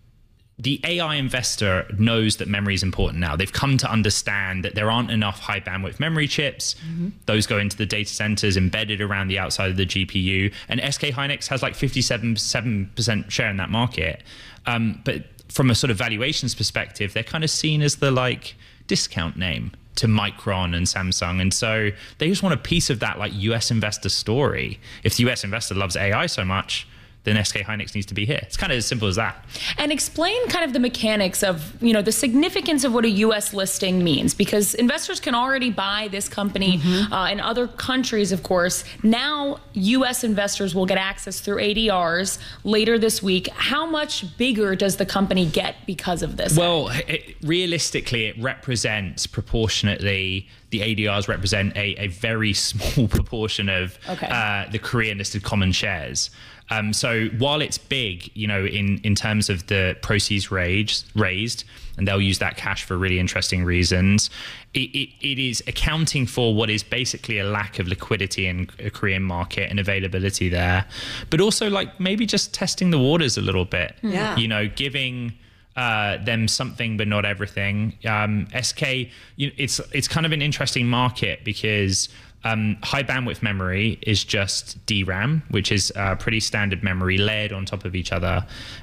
the A I investor knows that memory is important now. They've come to understand that there aren't enough high bandwidth memory chips. Mm-hmm. Those go into the data centers embedded around the outside of the G P U. And S K Hynix has like fifty-seven percent share in that market. Um, but from a sort of valuations perspective, they're kind of seen as the like discount name to Micron and Samsung. And so they just want a piece of that like U S investor story. If the U S investor loves A I so much, then S K Hynix needs to be here. It's kind of as simple as that. And explain kind of the mechanics of, you know, the significance of what a U S listing means, because investors can already buy this company mm-hmm. uh, in other countries, of course. Now U S investors will get access through A D Rs later this week. How much bigger does the company get because of this? Well, it, realistically, it represents proportionately, the A D Rs represent a, a very small proportion of okay. uh, the Korean listed common shares. Um, so while it's big, you know, in, in terms of the proceeds raised, raised, and they'll use that cash for really interesting reasons, it, it, it is accounting for what is basically a lack of liquidity in a Korean market and availability there, but also like maybe just testing the waters a little bit. Yeah. You know, giving uh, them something but not everything. Um, S K, you know, it's it's kind of an interesting market because Um, high bandwidth memory is just D RAM, which is uh, pretty standard memory layered on top of each other.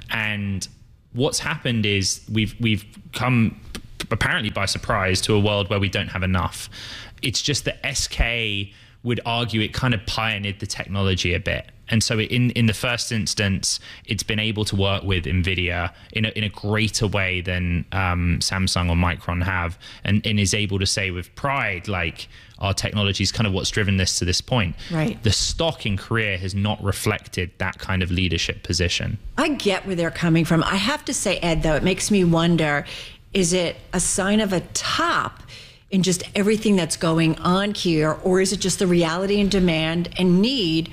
And what's happened is we've we've come apparently by surprise to a world where we don't have enough. It's just that S K would argue it kind of pioneered the technology a bit. And so in, in the first instance, it's been able to work with NVIDIA in a, in a greater way than um, Samsung or Micron have, and, and is able to say with pride, like, our technology is kind of what's driven this to this point. Right. The stock in Korea has not reflected that kind of leadership position. I get where they're coming from. I have to say, Ed, though, it makes me wonder, is it a sign of a top in just everything that's going on here, or is it just the reality and demand and need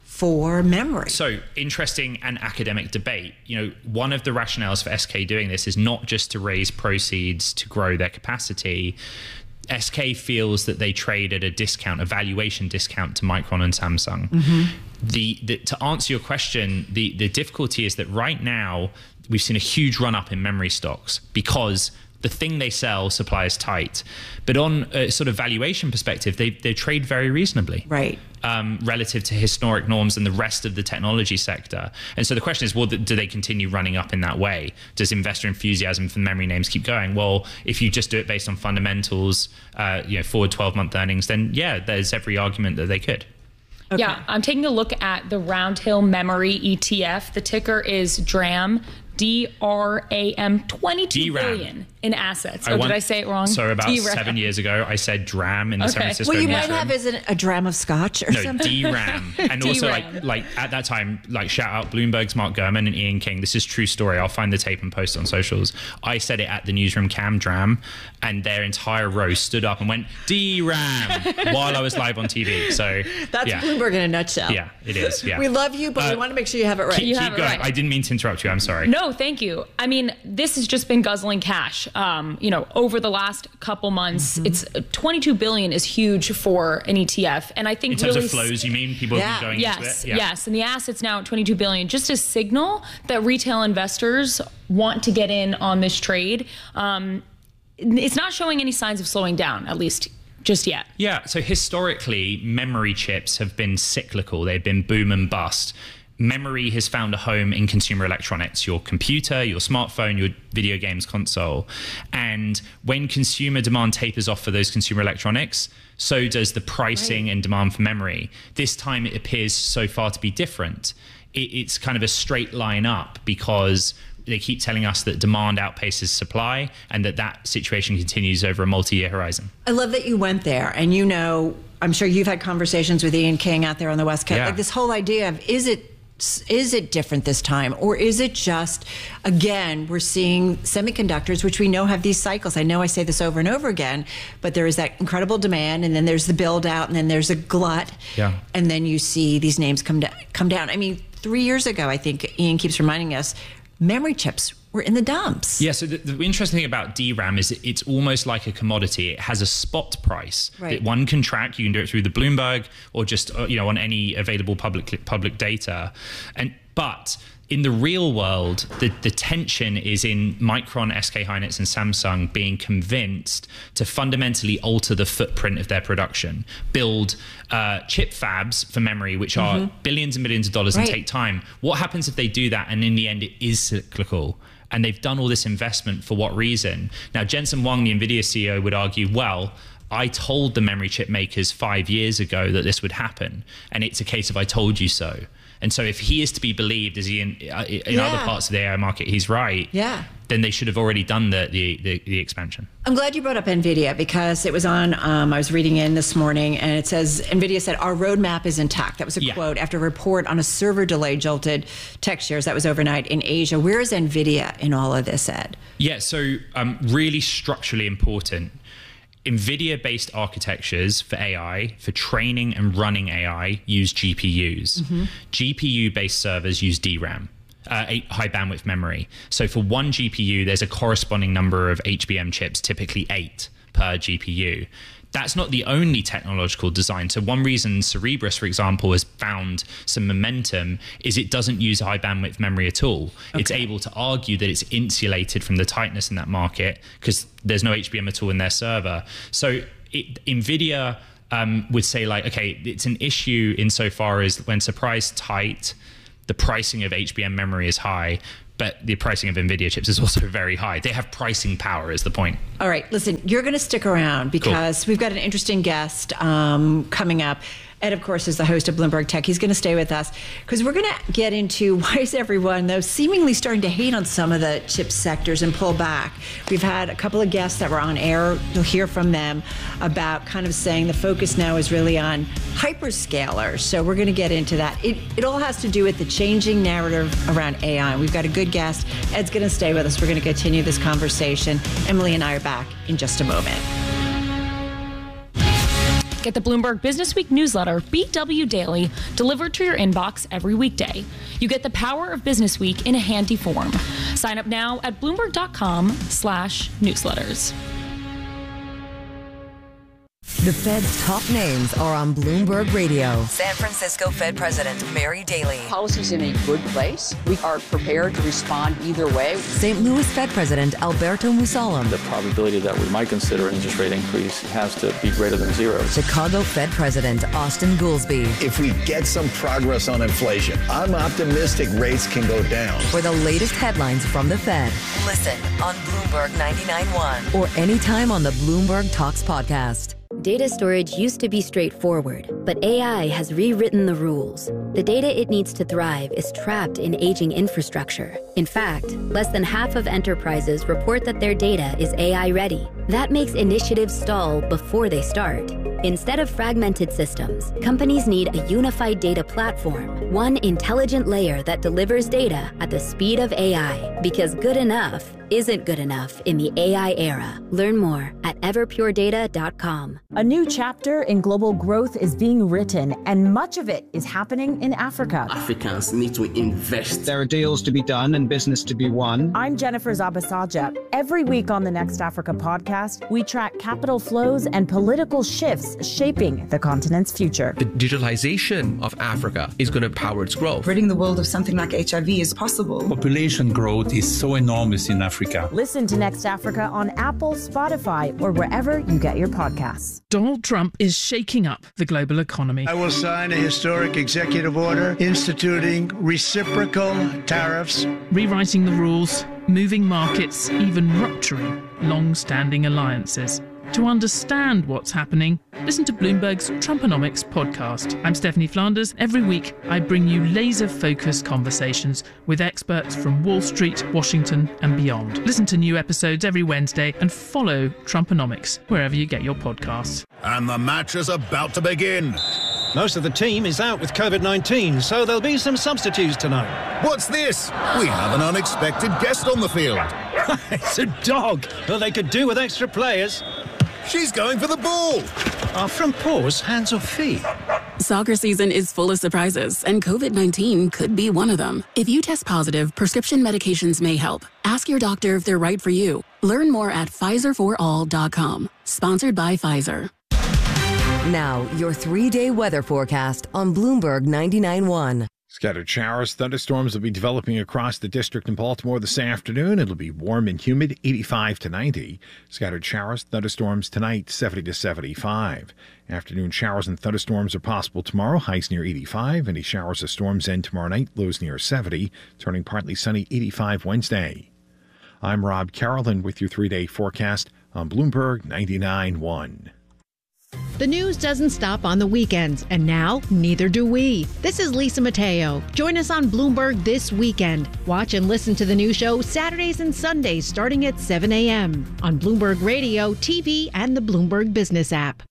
for memory? So interesting and academic debate. You know, one of the rationales for S K doing this is not just to raise proceeds to grow their capacity. S K feels that they trade at a discount, a valuation discount to Micron and Samsung. Mm-hmm. The, the to answer your question, the the difficulty is that right now we've seen a huge run up in memory stocks because the thing they sell, supply is tight. But on a sort of valuation perspective, they they trade very reasonably. Right. Um, relative to historic norms and the rest of the technology sector. And so the question is, well, do they continue running up in that way? Does investor enthusiasm for memory names keep going? Well, if you just do it based on fundamentals, uh, you know, forward twelve-month earnings, then yeah, there's every argument that they could. Okay. Yeah, I'm taking a look at the Round Hill Memory E T F. The ticker is DRAM. D R A M, twenty-two D RAM. Billion in assets. I Oh, want, did I say it wrong? So about D RAM. seven years ago, I said DRAM in the Okay. San Francisco Well, you newsroom. might have is it a dram of scotch or no, something? D RAM. And also, D RAM. like, like at that time, like, shout out Bloomberg's Mark Gurman and Ian King. This is true story. I'll find the tape and post it on socials. I said it at the newsroom, Cam Dram, and their entire row stood up and went, D RAM, while I was live on T V. So That's yeah. Bloomberg in a nutshell. Yeah, it is. Yeah. We love you, but Uh, we want to make sure you have it right. Keep, You keep have it going. right. I didn't mean to interrupt you. I'm sorry. No, thank you. I mean, this has just been guzzling cash. Um, you know, over the last couple months, mm-hmm. it's twenty-two billion is huge for an E T F, and I think In terms really of flows, you mean people Yeah. have been going yes, into it? Yeah. yes, and the assets now at twenty-two billion, just a signal that retail investors want to get in on this trade. Um, it's not showing any signs of slowing down, at least just yet. Yeah, so historically, memory chips have been cyclical. They've been boom and bust. Memory has found a home in consumer electronics, your computer, your smartphone, your video games console. And when consumer demand tapers off for those consumer electronics, so does the pricing right. and demand for memory. This time it appears so far to be different. It, it's kind of a straight line up because they keep telling us that demand outpaces supply and that that situation continues over a multi-year horizon. I love that you went there, and you know, I'm sure you've had conversations with Ian King out there on the West Coast. Yeah. Like this whole idea of, is it Is it different this time? Or is it just, again, we're seeing semiconductors, which we know have these cycles. I know I say this over and over again, but there is that incredible demand, and then there's the build out, and then there's a glut. Yeah. And then you see these names come, da- come down. I mean, three years ago, I think Ian keeps reminding us, memory chips were in the dumps. Yeah, so the, the interesting thing about D RAM is it's almost like a commodity. It has a spot price Right. that one can track. You can do it through the Bloomberg or just uh, you know on any available public public data. And but in the real world, the, the tension is in Micron, S K Hynix, and Samsung being convinced to fundamentally alter the footprint of their production, build uh, chip fabs for memory, which are Mm-hmm. billions and billions of dollars Right. and take time. What happens if they do that and in the end it is cyclical? And they've done all this investment for what reason? Now, Jensen Huang, the NVIDIA C E O, would argue, well, I told the memory chip makers five years ago that this would happen. And it's a case of I told you so. And so if he is to be believed, as he in, in Yeah. other parts of the A I market, he's right, Yeah. then they should have already done the, the, the, the expansion. I'm glad you brought up NVIDIA because it was on, um, I was reading in this morning, and it says NVIDIA said, our roadmap is intact. That was a Yeah. quote after a report on a server delay jolted tech shares. That was overnight in Asia. Where is NVIDIA in all of this, Ed? Yeah, so um, really structurally important. NVIDIA-based architectures for A I, for training and running A I, use G P Us. Mm-hmm. G P U-based servers use D RAM, uh, eight high bandwidth memory. So for one G P U, there's a corresponding number of H B M chips, typically eight per G P U. That's not the only technological design. So one reason Cerebras, for example, has found some momentum is it doesn't use high bandwidth memory at all. Okay. It's able to argue that it's insulated from the tightness in that market because there's no H B M at all in their server. So it, NVIDIA um, would say like, okay, it's an issue insofar as when supply is tight, the pricing of H B M memory is high, but the pricing of NVIDIA chips is also very high. They have pricing power is the point. All right, listen, you're going to stick around because cool. we've got an interesting guest um, coming up. Ed, of course, is the host of Bloomberg Tech. He's going to stay with us because we're going to get into why is everyone, though, seemingly starting to hate on some of the chip sectors and pull back. We've had a couple of guests that were on air. You'll hear from them about kind of saying the focus now is really on hyperscalers. So we're going to get into that. It, it all has to do with the changing narrative around A I. We've got a good guest. Ed's going to stay with us. We're going to continue this conversation. Emily and I are back in just a moment. Get the Bloomberg Business Week newsletter, B W Daily, delivered to your inbox every weekday. You get the power of Business Week in a handy form. Sign up now at bloomberg.com slash newsletters. The Fed's top names are on Bloomberg Radio. San Francisco Fed President Mary Daly. Policy's in a good place. We are prepared to respond either way. Saint Louis Fed President Alberto Musalem. The probability that we might consider an interest rate increase has to be greater than zero. Chicago Fed President Austin Goolsbee. If we get some progress on inflation, I'm optimistic rates can go down. For the latest headlines from the Fed, listen on Bloomberg ninety-nine point one or anytime on the Bloomberg Talks podcast. Data storage used to be straightforward, but A I has rewritten the rules. The data it needs to thrive is trapped in aging infrastructure. In fact, less than half of enterprises report that their data is A I ready. That makes initiatives stall before they start. Instead of fragmented systems, companies need a unified data platform, one intelligent layer that delivers data at the speed of A I, because good enough isn't good enough in the A I era. Learn more at everpure data dot com. A new chapter in global growth is being written, and much of it is happening in Africa. Africans need to invest. There are deals to be done and business to be won. I'm Jennifer Zabasaja. Every week on the Next Africa podcast, we track capital flows and political shifts shaping the continent's future. The digitalization of Africa is going to power its growth. Ridding the world of something like H I V is possible. Population growth is so enormous in Africa. Listen to Next Africa on Apple, Spotify, or wherever you get your podcasts. Donald Trump is shaking up the global economy. I will sign a historic executive order instituting reciprocal tariffs. Rewriting the rules, moving markets, even rupturing long-standing alliances. To understand what's happening, listen to Bloomberg's Trumponomics podcast. I'm Stephanie Flanders. Every week, I bring you laser-focused conversations with experts from Wall Street, Washington, and beyond. Listen to new episodes every Wednesday and follow Trumponomics wherever you get your podcasts. And the match is about to begin. Most of the team is out with COVID nineteen, so there'll be some substitutes tonight. What's this? We have an unexpected guest on the field. It's a dog. Well, they could do with extra players. She's going for the ball. Are front paws hands or feet? Soccer season is full of surprises, and COVID nineteen could be one of them. If you test positive, prescription medications may help. Ask your doctor if they're right for you. Learn more at Pfizer for all dot com. Sponsored by Pfizer. Now, your three-day weather forecast on Bloomberg ninety-nine point one. Scattered showers, thunderstorms will be developing across the district in Baltimore this afternoon. It'll be warm and humid, eighty-five to ninety. Scattered showers, thunderstorms tonight, seventy to seventy-five. Afternoon showers and thunderstorms are possible tomorrow, highs near eighty-five. Any showers or storms end tomorrow night, lows near seventy. Turning partly sunny, eighty-five Wednesday. I'm Rob Carolyn with your three-day forecast on Bloomberg ninety-nine point one. The news doesn't stop on the weekends, and now neither do we. This is Lisa Mateo. Join us on Bloomberg this weekend. Watch and listen to the new show Saturdays and Sundays starting at seven a.m. on Bloomberg Radio, T V, and the Bloomberg Business app.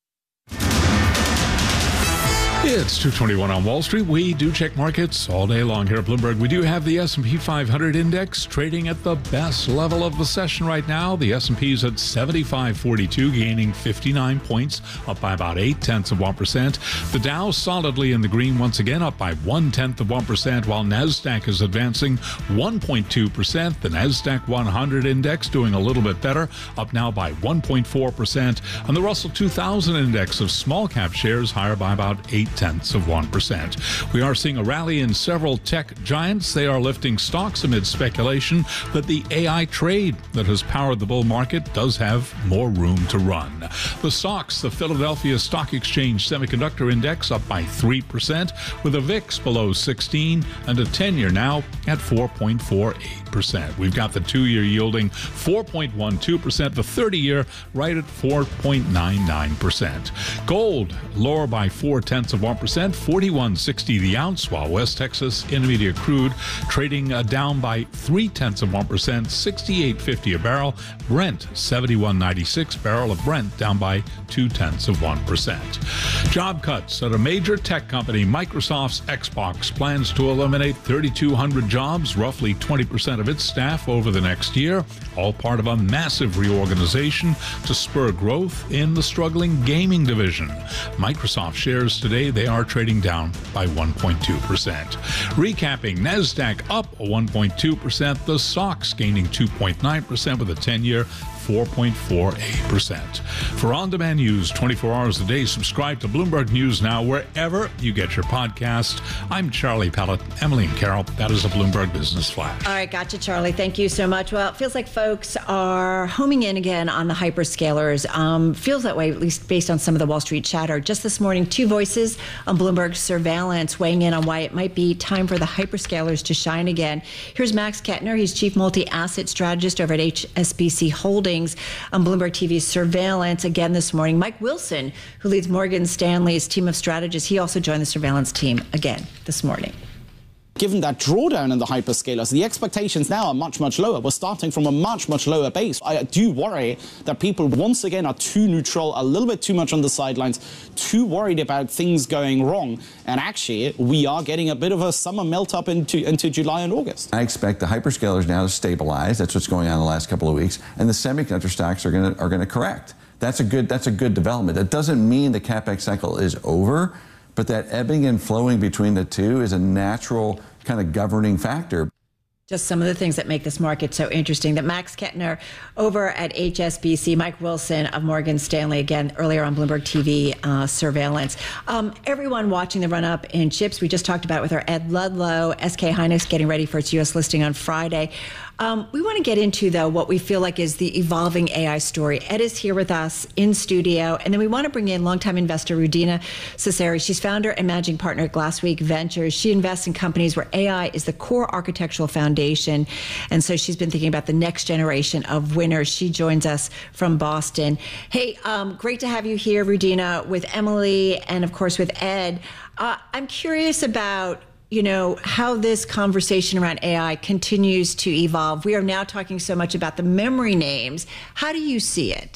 It's two twenty-one on Wall Street. We do check markets all day long here at Bloomberg. We do have the S and P five hundred index trading at the best level of the session right now. The S and P is at seventy-five forty-two, gaining fifty-nine points, up by about eight tenths of one percent. The Dow solidly in the green once again, up by one tenth of one percent, while NASDAQ is advancing one point two percent. The NASDAQ one hundred index doing a little bit better, up now by one point four percent. And the Russell two thousand index of small cap shares higher by about eight tenths of one percent. We are seeing a rally in several tech giants. They are lifting stocks amid speculation that the A I trade that has powered the bull market does have more room to run. The S O X, the Philadelphia Stock Exchange Semiconductor Index, up by three percent, with a V I X below sixteen and a ten-year now at four point four eight percent. We've got the two-year yielding four point one two percent, the thirty-year right at four point nine nine percent. Gold lower by four tenths of one percent, forty-one sixty the ounce, while West Texas Intermediate crude trading uh, down by three tenths of one percent, sixty-eight fifty a barrel. Brent seventy-one ninety-six, barrel of Brent down by two tenths of one percent. Job cuts at a major tech company. Microsoft's Xbox plans to eliminate thirty-two hundred jobs, roughly twenty percent of its staff over the next year, all part of a massive reorganization to spur growth in the struggling gaming division. Microsoft shares today, they are trading down by one point two percent. Recapping, NASDAQ up one point two percent, the S O X gaining two point nine percent with a ten-year four point four eight percent. For on-demand news twenty-four hours a day, subscribe to Bloomberg News Now wherever you get your podcast. I'm Charlie Pellet. Emily and Carol, that is a Bloomberg Business Flash. All right, gotcha, Charlie. Thank you so much. Well, it feels like folks are homing in again on the hyperscalers. Um, feels that way, at least based on some of the Wall Street chatter. Just this morning, two voices on Bloomberg Surveillance weighing in on why it might be time for the hyperscalers to shine again. Here's Max Kettner. He's Chief Multi-Asset Strategist over at H S B C Holdings on Bloomberg T V's Surveillance again this morning. Mike Wilson, who leads Morgan Stanley's team of strategists, he also joined the Surveillance team again this morning. Given that drawdown in the hyperscalers, the expectations now are much, much lower. We're starting from a much, much lower base. I do worry that people once again are too neutral, a little bit too much on the sidelines, too worried about things going wrong. And actually, we are getting a bit of a summer melt up into, into July and August. I expect the hyperscalers now to stabilize. That's what's going on in the last couple of weeks. And the semiconductor stocks are going to are going to correct. That's a good, that's a good development. That doesn't mean the CapEx cycle is over, but that ebbing and flowing between the two is a natural kind of governing factor. Just some of the things that make this market so interesting. That Max Kettner over at H S B C, Mike Wilson of Morgan Stanley, again, earlier on Bloomberg T V uh, Surveillance. Um, everyone watching the run-up in chips, we just talked about it with our Ed Ludlow, S K Hynix getting ready for its U S listing on Friday. Um, we want to get into, though, what we feel like is the evolving A I story. Ed is here with us in studio, and then we want to bring in longtime investor Rudina Seseri. She's founder and managing partner at Glassweek Ventures. She invests in companies where A I is the core architectural foundation, and so she's been thinking about the next generation of winners. She joins us from Boston. Hey, um, great to have you here, Rudina, with Emily and, of course, with Ed. Uh, I'm curious about you know, how this conversation around A I continues to evolve. We are now talking so much about the memory names. How do you see it?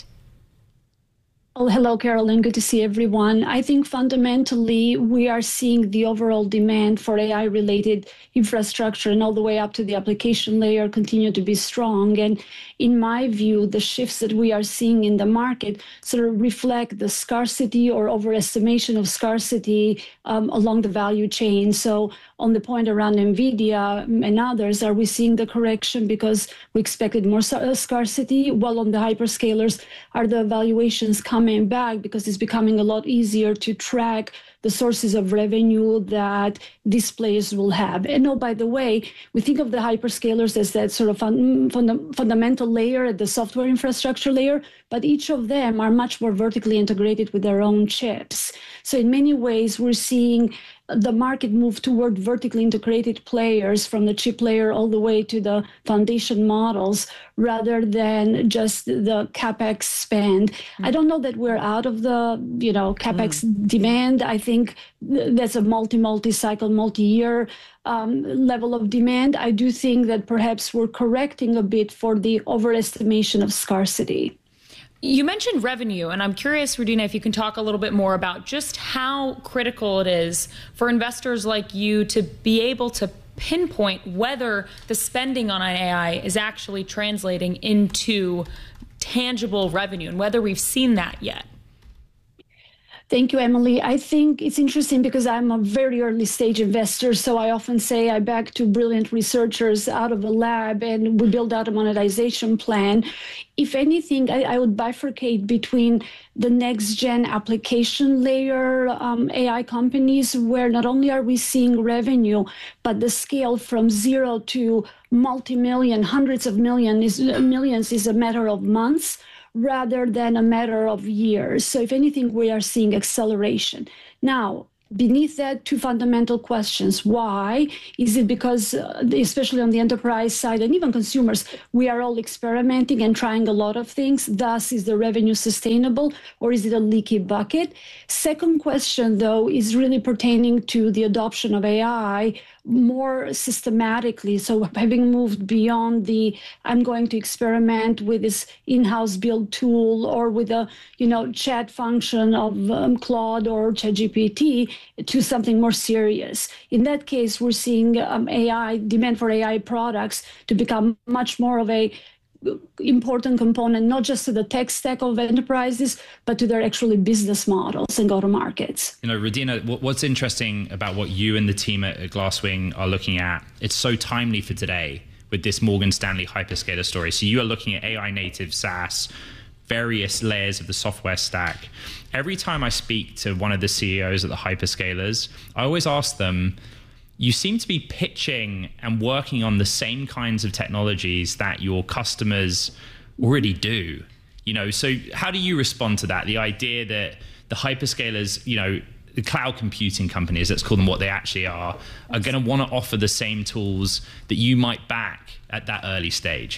Well, hello, Carolyn. Good to see everyone. I think fundamentally we are seeing the overall demand for A I-related infrastructure and all the way up to the application layer continue to be strong. And in my view, the shifts that we are seeing in the market sort of reflect the scarcity or overestimation of scarcity um, along the value chain. So on the point around NVIDIA and others, are we seeing the correction because we expected more scarcity? Well, on the hyperscalers, are the valuations coming back because it's becoming a lot easier to track the sources of revenue that these players will have? And oh, by the way, we think of the hyperscalers as that sort of fun, funda, fundamental layer at the software infrastructure layer, but each of them are much more vertically integrated with their own chips. So in many ways, we're seeing the market moved toward vertically integrated players from the chip layer all the way to the foundation models rather than just the CapEx spend. Mm. I don't know that we're out of the, you know, CapEx mm. demand. I think that's a multi, multi-cycle, multi-year um, level of demand. I do think that perhaps we're correcting a bit for the overestimation of scarcity. You mentioned revenue, and I'm curious, Rudina, if you can talk a little bit more about just how critical it is for investors like you to be able to pinpoint whether the spending on A I is actually translating into tangible revenue and whether we've seen that yet. Thank you, Emily. I think it's interesting because I'm a very early stage investor, so I often say I back to brilliant researchers out of the lab and we build out a monetization plan. If anything, I, I would bifurcate between the next gen application layer um, A I companies, where not only are we seeing revenue, but the scale from zero to multi-million, hundreds of million is, millions is a matter of months, rather than a matter of years. So if anything, we are seeing acceleration. Now, beneath that, two fundamental questions. Why? Is it because, uh, especially on the enterprise side and even consumers, we are all experimenting and trying a lot of things, thus is the revenue sustainable, or is it a leaky bucket? Second question, though, is really pertaining to the adoption of A I more systematically. So having moved beyond the, I'm going to experiment with this in-house build tool or with a, you know, chat function of um, Claude or ChatGPT to something more serious. In that case, we're seeing um, A I, demand for A I products to become much more of a important component, not just to the tech stack of enterprises, but to their actually business models and go-to-markets. You know, Rudina, what's interesting about what you and the team at Glasswing are looking at, it's so timely for today with this Morgan Stanley hyperscaler story. So you are looking at A I native SaaS, various layers of the software stack. Every time I speak to one of the C E Os at the hyperscalers, I always ask them, you seem to be pitching and working on the same kinds of technologies that your customers already do. You know, so how do you respond to that? The idea that the hyperscalers, you know, the cloud computing companies, let's call them what they actually are, are going to want to offer the same tools that you might back at that early stage.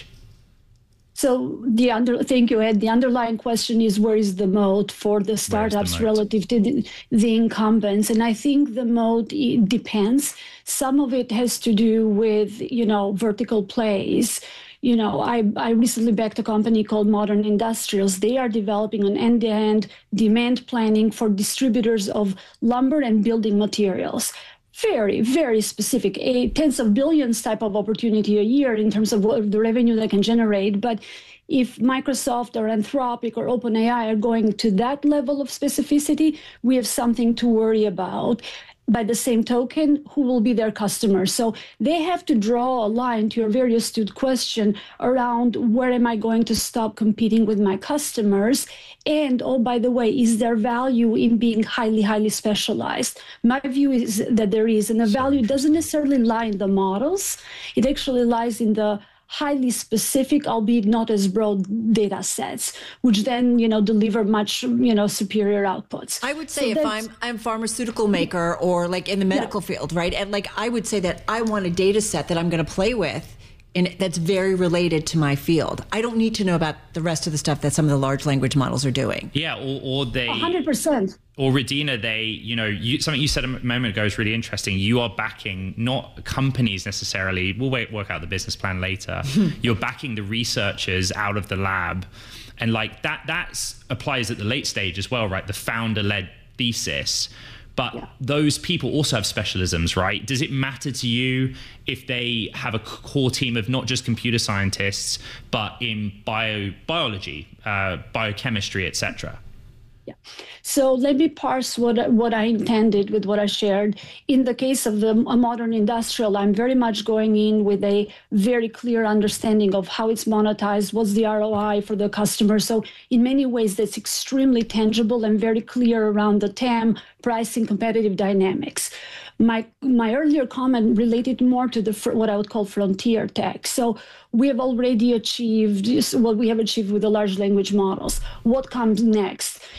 So the under, thank you, Ed. The underlying question is, where is the moat for the startups the relative to the, the incumbents? And I think the moat depends. Some of it has to do with, you know, vertical plays. You know, I, I recently backed a company called Modern Industrials. They are developing an end-to-end demand planning for distributors of lumber and building materials. Very, very specific, a tens of billions type of opportunity a year in terms of what the revenue they can generate. But if Microsoft or Anthropic or OpenAI are going to that level of specificity, we have something to worry about. By the same token, who will be their customers? So they have to draw a line, to your very astute question, around where am I going to stop competing with my customers? And, oh, by the way, is there value in being highly, highly specialized? My view is that there is, and the value doesn't necessarily lie in the models. It actually lies in the highly specific, albeit not as broad data sets, which then, you know, deliver much, you know, superior outputs. I would say so if I'm I'm a pharmaceutical maker or like in the medical yeah. field, right? And like I would say that I want a data set that I'm going to play with and that's very related to my field. I don't need to know about the rest of the stuff that some of the large language models are doing. Yeah, or, or they... one hundred percent. Or Rudina, they, you know, you, something you said a moment ago is really interesting. You are backing not companies necessarily. We'll wait, work out the business plan later. You're backing the researchers out of the lab. And like that, that applies at the late stage as well, right? The founder-led thesis. But yeah. those people also have specialisms, right? Does it matter to you if they have a core team of not just computer scientists, but in bio, biology, uh, biochemistry, et cetera? Yeah. So let me parse what what I intended with what I shared. In the case of the Modern Industrial, I'm very much going in with a very clear understanding of how it's monetized, what's the R O I for the customer. So in many ways, that's extremely tangible and very clear around the T A M, pricing, competitive dynamics. My my earlier comment related more to the what I would call frontier tech. So we have already achieved what we have achieved with the large language models. What comes next?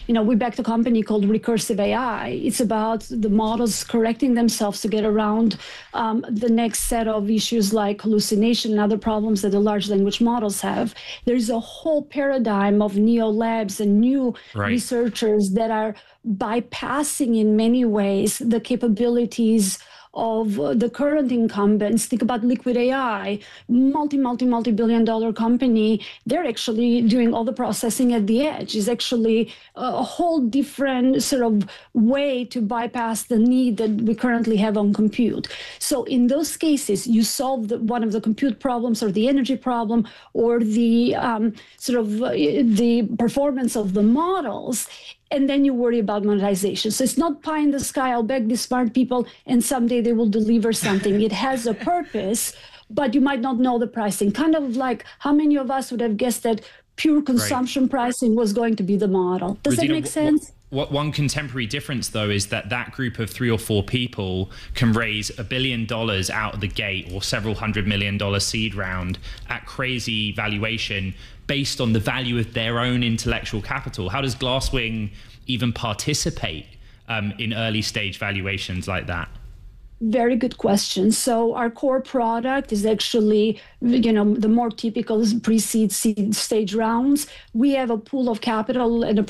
you know, we backed a company called Recursive A I. It's about the models correcting themselves to get around um, the next set of issues like hallucination and other problems that the large language models have. There's a whole paradigm of neo labs and new right. researchers that are bypassing in many ways the capabilities of the current incumbents. Think about Liquid A I, multi, multi, multi-billion dollar company. They're actually doing all the processing at the edge. It's actually a whole different sort of way to bypass the need that we currently have on compute. So in those cases, you solve the, one of the compute problems or the energy problem or the um, sort of uh, the performance of the models, and then you worry about monetization. So it's not pie in the sky, I'll beg these smart people, and someday they will deliver something. It has a purpose, but you might not know the pricing. Kind of like how many of us would have guessed that pure consumption right. pricing was going to be the model. Does Regina, that make sense? What, what one contemporary difference, though, is that that group of three or four people can raise a billion dollars out of the gate or several hundred million dollar seed round at crazy valuation based on the value of their own intellectual capital. How does Glasswing even participate um, in early stage valuations like that? Very good question. So our core product is actually, you know, the more typical pre-seed seed stage rounds. We have a pool of capital and a